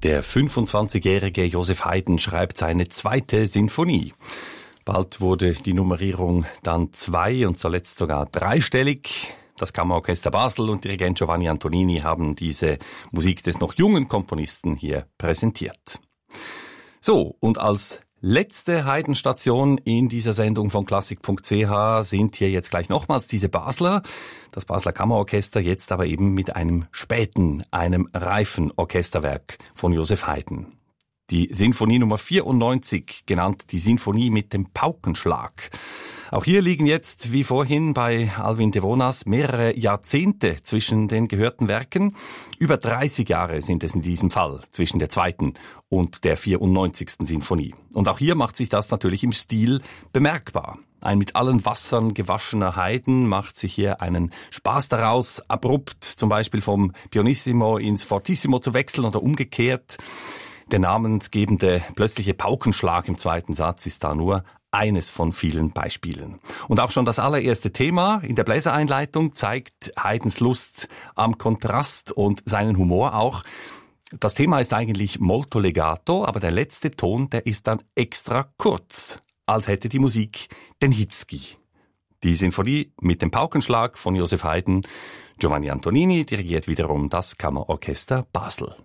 Der 25-jährige Joseph Haydn schreibt seine zweite Sinfonie. Bald wurde die Nummerierung dann 2 und zuletzt sogar 3-stellig. Das Kammerorchester Basel und Dirigent Giovanni Antonini haben diese Musik des noch jungen Komponisten hier präsentiert. So, und als letzte Haydn-Station in dieser Sendung von Klassik.ch sind hier jetzt gleich nochmals diese Basler, das Basler Kammerorchester, jetzt aber eben mit einem späten, einem reifen Orchesterwerk von Joseph Haydn. Die Sinfonie Nummer 94, genannt die Sinfonie mit dem Paukenschlag. Auch hier liegen jetzt, wie vorhin bei Alvin Devonas, mehrere Jahrzehnte zwischen den gehörten Werken. Über 30 Jahre sind es in diesem Fall zwischen der zweiten und der 94. Sinfonie. Und auch hier macht sich das natürlich im Stil bemerkbar. Ein mit allen Wassern gewaschener Haydn macht sich hier einen Spaß daraus, abrupt zum Beispiel vom Pianissimo ins Fortissimo zu wechseln oder umgekehrt. Der namensgebende plötzliche Paukenschlag im zweiten Satz ist da nur eines von vielen Beispielen. Und auch schon das allererste Thema in der Bläsereinleitung zeigt Haydns Lust am Kontrast und seinen Humor auch. Das Thema ist eigentlich molto legato, aber der letzte Ton, der ist dann extra kurz, als hätte die Musik den Hitzki. Die Sinfonie mit dem Paukenschlag von Joseph Haydn. Giovanni Antonini dirigiert wiederum das Kammerorchester Basel.